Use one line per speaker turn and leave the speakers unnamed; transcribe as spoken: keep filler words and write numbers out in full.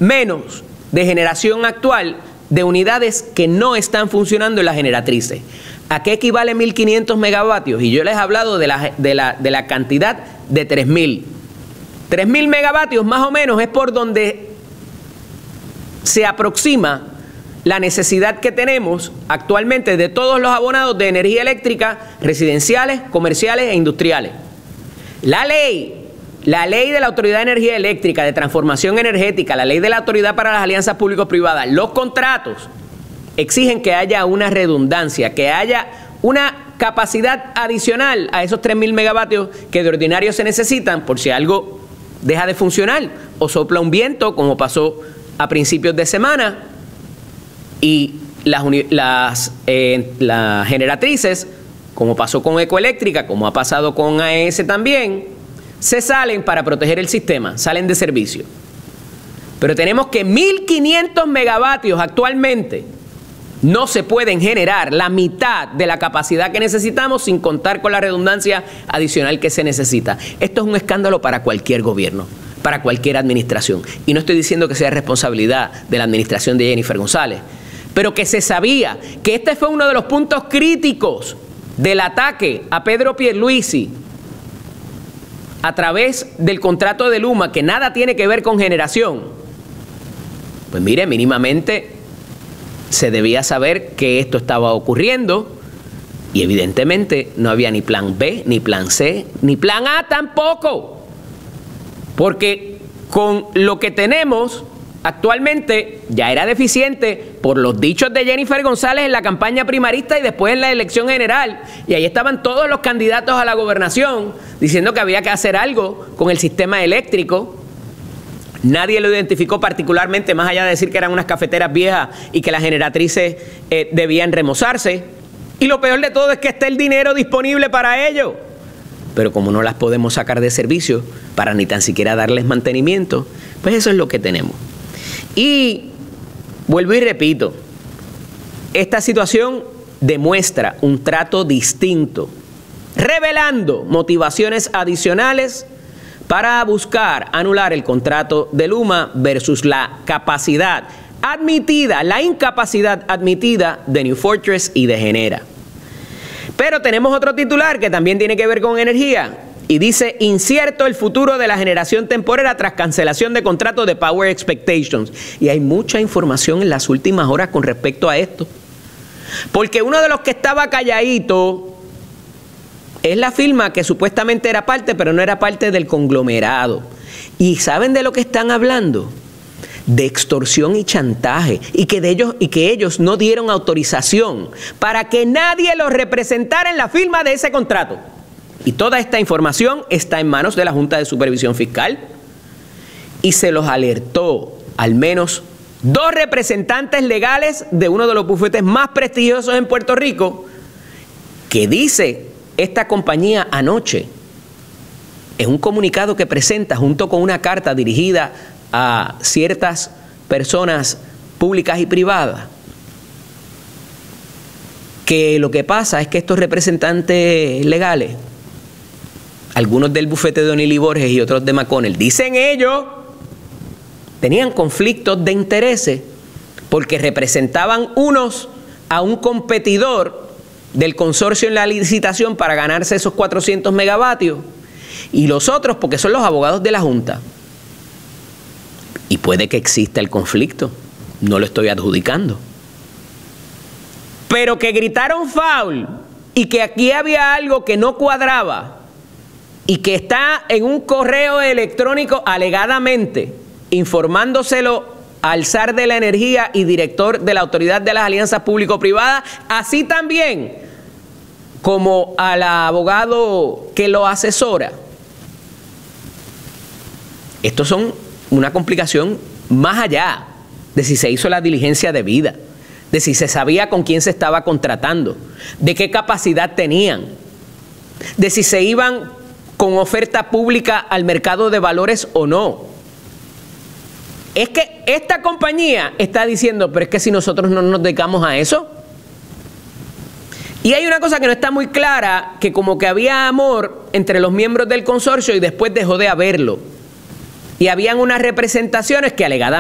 menos de generación actual de unidades que no están funcionando en las generatrices. ¿A qué equivale mil quinientos megavatios? Y yo les he hablado de la, de la, de la cantidad de tres mil. tres mil megavatios más o menos es por donde se aproxima la necesidad que tenemos actualmente de todos los abonados de energía eléctrica residenciales, comerciales e industriales. La ley, la ley de la Autoridad de Energía Eléctrica, de Transformación Energética, la ley de la Autoridad para las Alianzas Público-Privadas, los contratos exigen que haya una redundancia, que haya una capacidad adicional a esos tres mil megavatios que de ordinario se necesitan por si algo deja de funcionar o sopla un viento, como pasó a principios de semana, y las, las, eh, las generatrices, como pasó con Ecoeléctrica, como ha pasado con A E S también, se salen para proteger el sistema, salen de servicio. Pero tenemos que mil quinientos megavatios actualmente no se pueden generar la mitad de la capacidad que necesitamos sin contar con la redundancia adicional que se necesita. Esto es un escándalo para cualquier gobierno, para cualquier administración. Y no estoy diciendo que sea responsabilidad de la administración de Jennifer González, pero que se sabía que este fue uno de los puntos críticos del ataque a Pedro Pierluisi a través del contrato de Luma, que nada tiene que ver con generación. Pues mire, mínimamente se debía saber que esto estaba ocurriendo y evidentemente no había ni plan B, ni plan C, ni plan A tampoco. Porque con lo que tenemos actualmente ya era deficiente por los dichos de Jennifer González en la campaña primarista y después en la elección general. Y ahí estaban todos los candidatos a la gobernación diciendo que había que hacer algo con el sistema eléctrico. Nadie lo identificó particularmente, más allá de decir que eran unas cafeteras viejas y que las generatrices eh, debían remozarse. Y lo peor de todo es que está el dinero disponible para ello. Pero como no las podemos sacar de servicio para ni tan siquiera darles mantenimiento, pues eso es lo que tenemos. Y vuelvo y repito, esta situación demuestra un trato distinto, revelando motivaciones adicionales para buscar anular el contrato de Luma versus la capacidad admitida, la incapacidad admitida de New Fortress y de Genera. Pero tenemos otro titular que también tiene que ver con energía y dice: incierto el futuro de la generación temporera tras cancelación de contratos de Power Expectations. Y hay mucha información en las últimas horas con respecto a esto. Porque uno de los que estaba calladito es la firma que supuestamente era parte, pero no era parte del conglomerado. ¿Y saben de lo que están hablando? De extorsión y chantaje, y que, de ellos, y que ellos no dieron autorización para que nadie los representara en la firma de ese contrato. Y toda esta información está en manos de la Junta de Supervisión Fiscal y se los alertó al menos dos representantes legales de uno de los bufetes más prestigiosos en Puerto Rico, que dice esta compañía anoche en un comunicado que presenta junto con una carta dirigida a ciertas personas públicas y privadas, que lo que pasa es que estos representantes legales, algunos del bufete de O'Neill y Borges y otros de McConnell, dicen ellos, tenían conflictos de intereses porque representaban unos a un competidor del consorcio en la licitación para ganarse esos cuatrocientos megavatios y los otros porque son los abogados de la Junta. Y puede que exista el conflicto, no lo estoy adjudicando. Pero que gritaron foul y que aquí había algo que no cuadraba y que está en un correo electrónico alegadamente informándoselo al zar de la energía y director de la Autoridad de las Alianzas Público-Privadas, así también como al abogado que lo asesora. Estos son una complicación más allá de si se hizo la diligencia debida, de si se sabía con quién se estaba contratando, de qué capacidad tenían, de si se iban con oferta pública al mercado de valores o no. Es que esta compañía está diciendo, pero es que si nosotros no nos dedicamos a eso. Y hay una cosa que no está muy clara, que como que había amor entre los miembros del consorcio y después dejó de haberlo. Y habían unas representaciones que alegadamente